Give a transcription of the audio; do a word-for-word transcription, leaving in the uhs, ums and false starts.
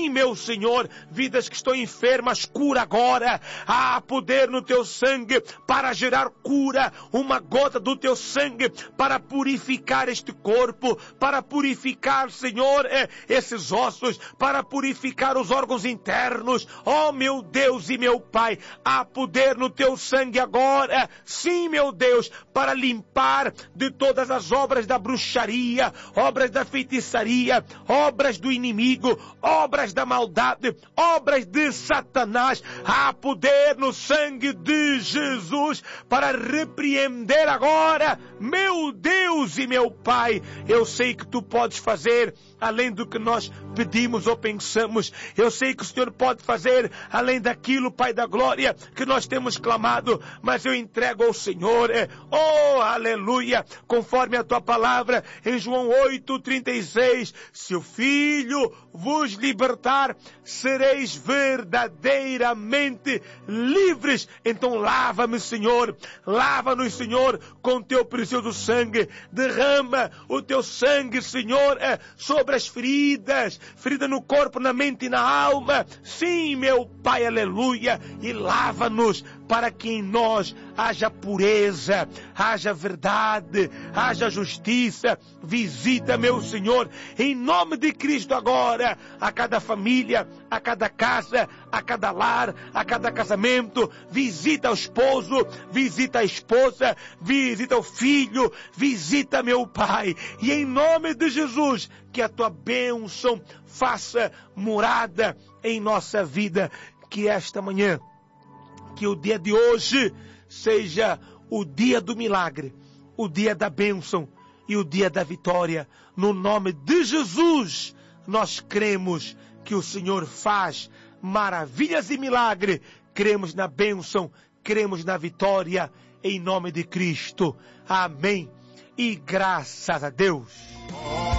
meu Senhor, vidas que estão enfermas, cura agora. Há poder no teu sangue para gerar cura, uma gota do teu sangue para purificar este corpo, para purificar, Senhor, esses ossos, para purificar os órgãos internos. Oh, meu Deus e meu Pai, há poder no teu sangue agora, sim, meu Deus, para limpar de todas as obras da bruxaria, obras da feitiçaria, obras do inimigo, obras da maldade, obras de Satanás. Há poder no sangue de Jesus para repreender agora, meu Deus e meu Pai. Eu sei que tu podes fazer além do que nós pedimos ou pensamos. Eu sei que o Senhor pode fazer além daquilo, Pai da glória, que nós temos clamado, mas eu entrego ao Senhor. Oh, aleluia, conforme a tua palavra em João oito, trinta e seis, se o Filho vos libertar, sereis verdadeiramente livres. Então lava-me, Senhor, lava-nos, Senhor, com teu precioso sangue. Derrama o teu sangue, Senhor, sobre as feridas, ferida no corpo, na mente e na alma. Sim, meu Pai, aleluia, e lava-nos para que em nós haja pureza, haja verdade, haja justiça. Visita, meu Senhor, em nome de Cristo agora, a cada família, a cada casa, a cada lar, a cada casamento. Visita o esposo, visita a esposa, visita o filho, visita, meu Pai, e em nome de Jesus, que a tua bênção faça morada em nossa vida. Que esta manhã, que o dia de hoje seja o dia do milagre, o dia da bênção e o dia da vitória. No nome de Jesus, nós cremos que o Senhor faz maravilhas e milagre. Cremos na bênção, cremos na vitória, em nome de Cristo. Amém. E graças a Deus.